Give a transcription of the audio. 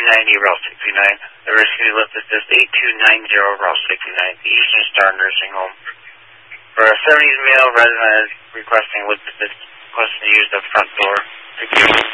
Route 69. The rescue lift assist 8290 Route 69, the Eastern Star Nursing Home. For a 70s male resident requesting lift assist, requesting to use the front door.